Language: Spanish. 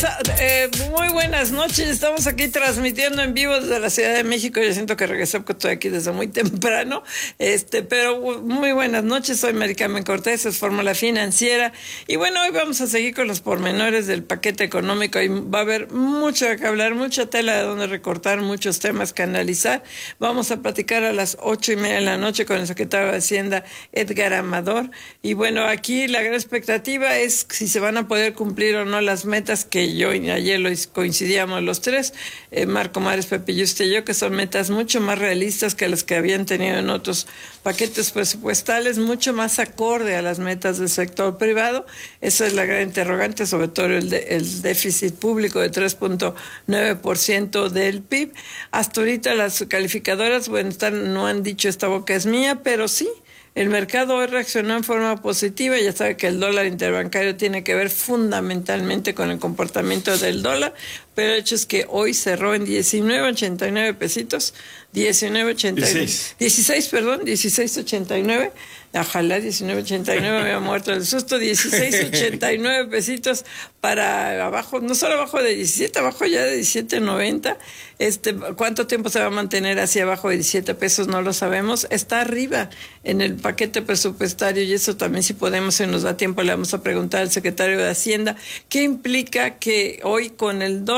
Muy buenas noches. Estamos aquí transmitiendo en vivo desde la Ciudad de México. Yo siento que regresé porque estoy aquí desde muy temprano. Pero muy buenas noches. Soy Mary Carmen Cortés, es Fórmula Financiera. Y bueno, hoy vamos a seguir con los pormenores del paquete económico. Y va a haber mucho que hablar, mucha tela de donde recortar, muchos temas que analizar. Vamos a platicar a las 8:30 de la noche con el secretario de Hacienda, Edgar Amador. Y bueno, aquí la gran expectativa es si se van a poder cumplir o no las metas que yo y ayer coincidíamos los tres, Marco Mares, Pepe y usted y yo, que son metas mucho más realistas que las que habían tenido en otros paquetes presupuestales, mucho más acorde a las metas del sector privado. Esa es la gran interrogante, sobre todo el déficit público de 3.9% del PIB. Hasta ahorita las calificadoras, no han dicho esta boca es mía, pero sí, el mercado hoy reaccionó en forma positiva. Ya sabe que el dólar interbancario tiene que ver fundamentalmente con el comportamiento del dólar, pero el hecho es que hoy cerró en 19.89 pesitos, 16.89. Ojalá 19.89, me había muerto del susto. 16.89 pesitos para abajo, no solo abajo de 17, abajo ya de 17.90. ¿Cuánto tiempo se va a mantener hacia abajo de 17 pesos? No lo sabemos. Está arriba en el paquete presupuestario, y eso también, si podemos, si nos da tiempo, le vamos a preguntar al secretario de Hacienda qué implica que hoy con el dólar